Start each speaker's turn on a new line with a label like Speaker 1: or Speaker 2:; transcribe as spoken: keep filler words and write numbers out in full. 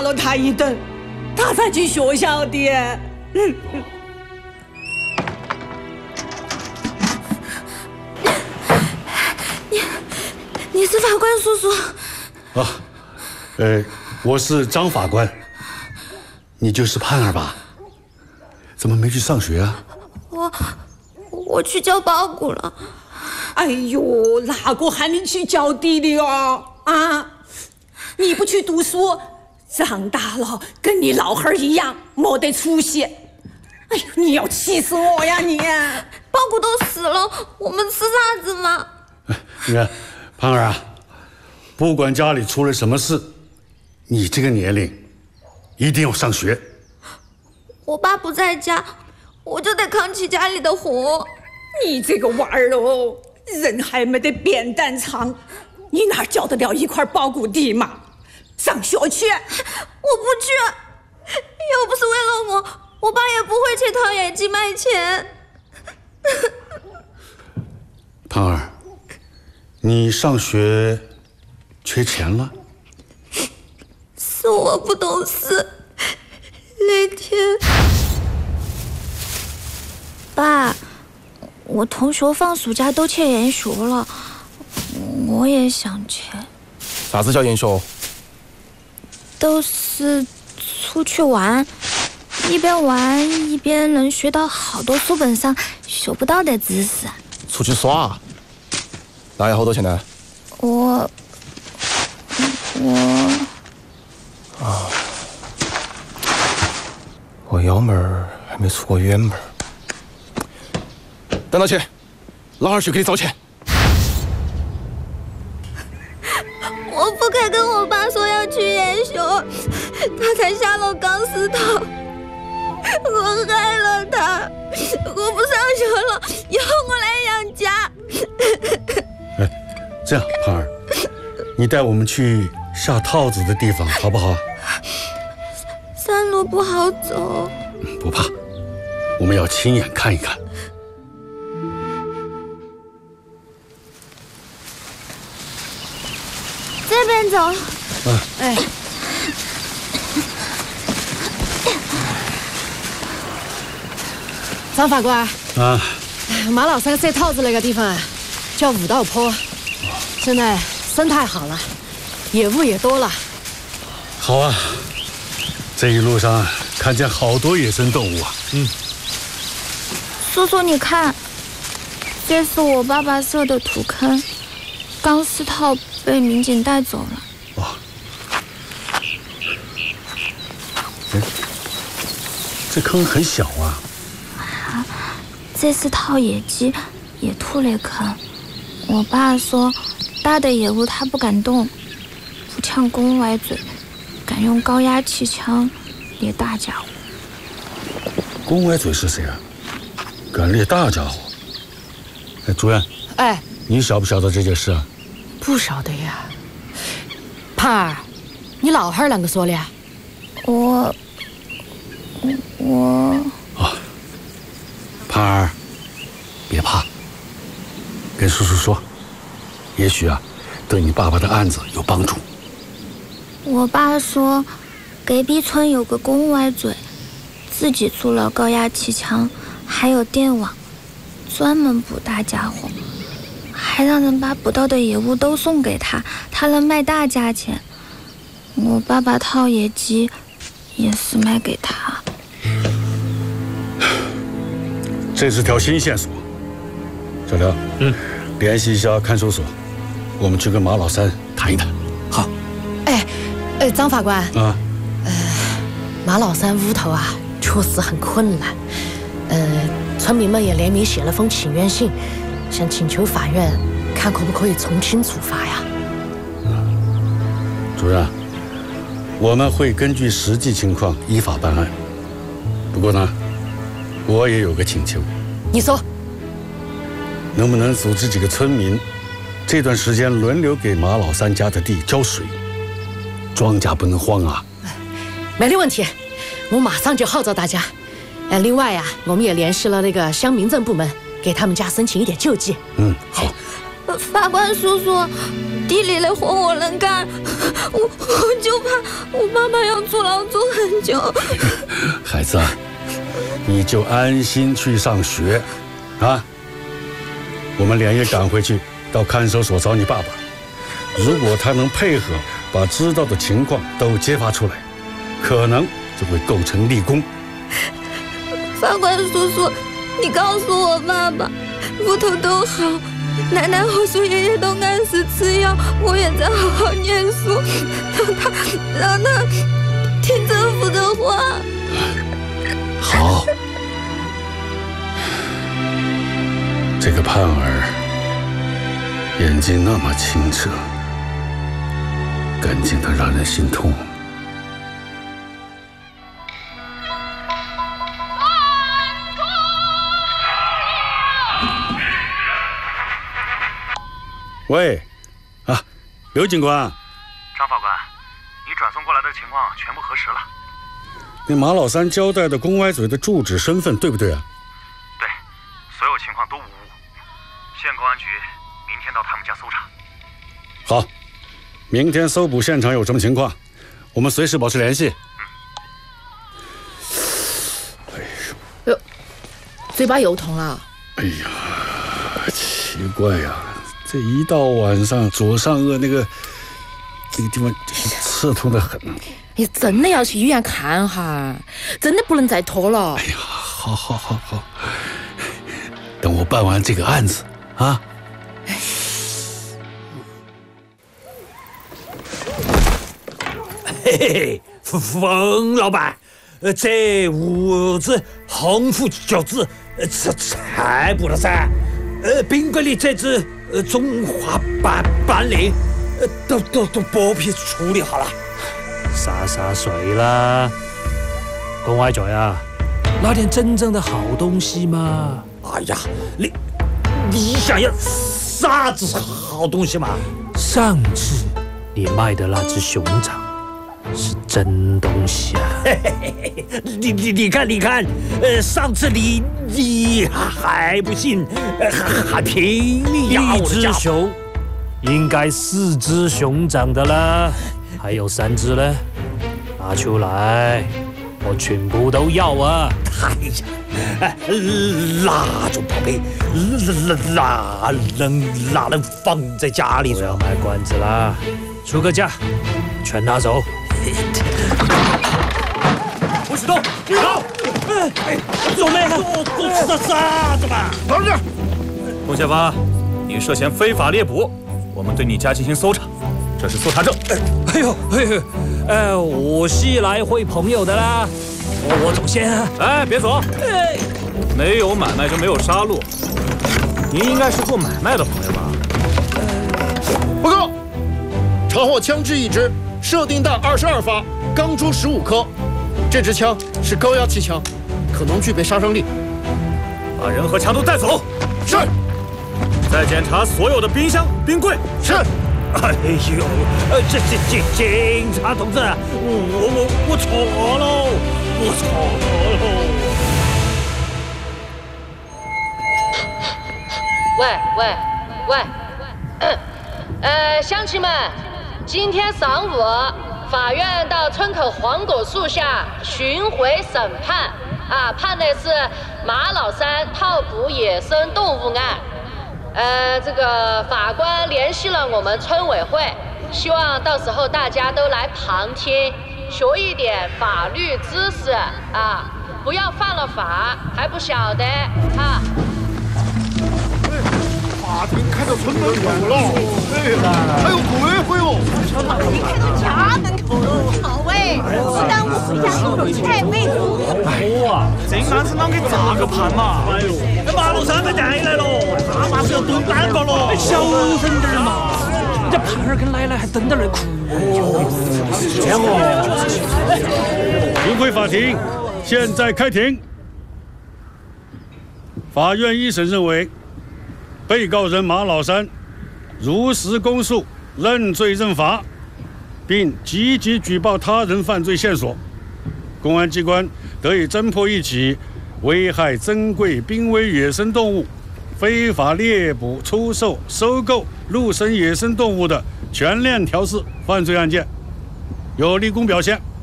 Speaker 1: 了他一顿，他才去学校的。
Speaker 2: 你你是法官叔叔？
Speaker 3: 啊，呃，我是张法官。你就是盼儿吧？怎么没去上学啊？
Speaker 2: 我我去交包谷了。
Speaker 1: 哎呦，哪个喊你去交地的哦？啊，你不去读书，长大了跟你老汉儿一样没得出息。哎呦，你要气死我呀你！
Speaker 2: 包谷都死了，我们吃啥子嘛？
Speaker 3: 你看，盼儿啊，不管家里出了什么事，你这个年龄一定要上学。
Speaker 2: 我爸不在家，我就得扛起家里的活。
Speaker 1: 你这个娃儿哦，人还没得扁担长，你哪交得了一块包谷地嘛？上学去！
Speaker 2: 我不去，要不是为了我，我爸也不会去陶冶鸡卖钱。
Speaker 3: 盼儿，你上学缺钱了？
Speaker 2: 是我不懂事。那天，爸，我同学放暑假都去研学了，我也想去。
Speaker 4: 啥子叫研学？
Speaker 2: 都是出去玩，一边玩一边能学到好多书本上学不到的知识。
Speaker 4: 出去耍？那要好多钱呢？
Speaker 2: 我，我，
Speaker 4: 啊，我幺妹儿还没出过远门。等到起，老二去给你找钱。
Speaker 2: 我不该跟我爸说要去研修，他才下了钢丝头，我害了他。我不上学了，以后我来养家。
Speaker 3: 哎，这样，盼儿，你带我们去下套子的地方好不好？
Speaker 2: 山路不好走。
Speaker 3: 不怕，我们要亲眼看一看。
Speaker 2: 这边走。
Speaker 3: 嗯，
Speaker 1: 哎，
Speaker 5: 张法官
Speaker 3: 啊，
Speaker 5: 马老三塞套子那个地方叫五道坡，现在生态好了，野物也多了。
Speaker 3: 好啊，这一路上看见好多野生动物啊。嗯，
Speaker 2: 叔叔，你看，这是我爸爸设的土坑，钢丝套被民警带走了。
Speaker 3: 哇，哎，这坑很小啊。
Speaker 2: 啊，这是套野鸡、野兔的坑。我爸说，大的野物他不敢动，不呛公崴嘴，敢用高压气枪猎大家伙。
Speaker 3: 公崴嘴是谁啊？敢猎大家伙？哎，主任，
Speaker 5: 哎，
Speaker 3: 你晓不晓得这件事啊？
Speaker 5: 不晓得呀。盼儿，你老汉儿啷个说的呀？
Speaker 2: 我，我……
Speaker 3: 啊，盼儿，别怕，跟叔叔说，也许啊，对你爸爸的案子有帮助。
Speaker 2: 我爸说，隔壁村有个公崴嘴，自己租了高压气枪，还有电网，专门捕大家伙，还让人把捕到的野物都送给他，他能卖大价钱。我爸爸套野鸡也是卖给他。
Speaker 3: 这是条新线索，小刘，嗯，联系一下看守所，我们去跟马老三谈一谈。好。
Speaker 5: 哎，哎，张法官
Speaker 3: 啊，
Speaker 5: 呃，马老三屋头啊，确实很困难。呃，村民们也联名写了封请愿信，想请求法院看可不可以从轻处罚呀。
Speaker 3: 主任，我们会根据实际情况依法办案。不过呢，我也有个请求。
Speaker 5: 你说，
Speaker 3: 能不能组织几个村民，这段时间轮流给马老三家的地浇水？庄稼不能荒啊！
Speaker 5: 没得问题，我马上就号召大家。呃，另外呀、啊，我们也联系了那个乡民政部门，给他们家申请一点救济。
Speaker 3: 嗯，好。
Speaker 2: 法官叔叔，地里的活我能干， 我我就怕我爸爸要坐牢坐很久。
Speaker 3: 孩子，你就安心去上学，啊！我们连夜赶回去，到看守所找你爸爸。如果他能配合，把知道的情况都揭发出来，可能就会构成立功。
Speaker 2: 法官叔叔，你告诉我爸爸，屋头都好，奶奶和叔爷爷都按时吃药，我也在好好念书，让他让他听政府的话。
Speaker 3: 好，这个盼儿眼睛那么清澈，干净的让人心痛。喂，啊，刘警官。
Speaker 6: 张法官，你转送过来的情况全部核实了。
Speaker 3: 那马老三交代的公歪嘴的住址身份对不对啊？
Speaker 6: 对，所有情况都无误。县公安局明天到他们家搜查。
Speaker 3: 好，明天搜捕现场有什么情况，我们随时保持联系。
Speaker 5: 嗯。哎呦，嘴巴又痛了。
Speaker 3: 哎呀，奇怪呀、啊，这一到晚上，左上颚那个那个地方刺痛的很。
Speaker 5: 哎，真的要去医院看哈，真的不能再拖了。
Speaker 3: 哎呀，好好好好，等我办完这个案子啊。
Speaker 7: 嘿嘿嘿，冯老板，呃，这屋子红福饺子，呃，这菜不了噻。呃，宾馆里这只呃中华斑斑羚，呃，都都都剥皮处理好了。
Speaker 8: 洒洒水啦，公歪嘴啊，拿点真正的好东西嘛。
Speaker 7: 哎呀，你你想要啥子好东西嘛？
Speaker 8: 上次你卖的那只熊掌是真东西啊！
Speaker 7: 嘿嘿嘿，你你你看你看，呃，上次你你还不信，呃、还拼命压我的价。
Speaker 8: 一只熊应该四只熊掌的啦。还有三只呢，拿出来，我全部都要啊！
Speaker 7: 哎呀，哎，那种宝贝，哪能哪能放在家里？
Speaker 8: 不要卖关子啦，出个价，全拿走。
Speaker 7: 不许动！走！哎，走没？做做啥子嘛？
Speaker 6: 等着！龚先发，你涉嫌非法猎捕，我们对你家进行搜查。这是搜查证。
Speaker 8: 哎呦，哎呦，呃，我是来会朋友的啦，我我走先啊。
Speaker 6: 哎，别走！哎，没有买卖就没有杀戮。您应该是做买卖的朋友吧？
Speaker 9: 报告，查获枪支一支，设定弹二十二发，钢珠十五颗。这支枪是高压气枪，可能具备杀伤力。
Speaker 6: 把人和枪都带走。
Speaker 9: 是。
Speaker 6: 再检查所有的冰箱、冰柜。
Speaker 9: 是。
Speaker 7: 哎呦，呃，这这这警察同志，我我我错喽，我错喽。
Speaker 10: 喂喂喂，呃，乡亲们，今天上午法院到村口黄果树下巡回审判，啊，判的是马老三套捕野生动物案。呃，这个法官联系了我们村委会，希望到时候大家都来旁听，学一点法律知识啊，不要犯了法还不晓得啊。
Speaker 9: 法庭开到村门口了，哎，还有鬼会哦！
Speaker 1: 法庭开到家门口了，好哎，不耽误回家做太费足。
Speaker 6: 好啊，这案子啷个咋个判嘛？哎呦，
Speaker 7: 那马老三被带来了，他妈是要蹲单个了，
Speaker 8: 小声点嘛！这盼儿跟奶奶还蹲在那儿哭。
Speaker 3: 这样哦。巡回法庭现在开庭。法院一审认为，被告人马老三如实供述、认罪认罚，并积极举报他人犯罪线索，公安机关得以侦破一起危害珍贵濒危野生动物、非法猎捕、出售、收购陆生野生动物的全链调试犯罪案件，有立功表现。